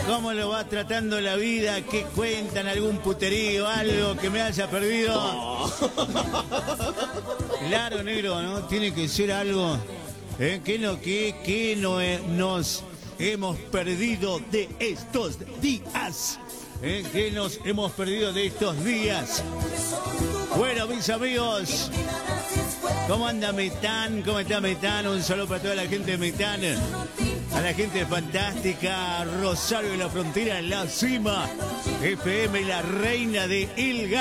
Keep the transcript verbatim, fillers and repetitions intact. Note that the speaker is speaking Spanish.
¿Cómo lo va tratando la vida? ¿Qué cuentan? ¿Algún puterío? ¿Algo que me haya perdido? Oh. Claro, negro, ¿no? Tiene que ser algo. ¿Eh? ¿Qué no, qué, qué no eh, nos hemos perdido de estos días? ¿Eh? ¿Qué nos hemos perdido de estos días? Bueno, mis amigos, ¿cómo anda Metán? ¿Cómo está Metán? Un saludo para toda la gente de Metán, a la gente fantástica, Rosario de la Frontera, La Cima, F M, la reina de El Gas.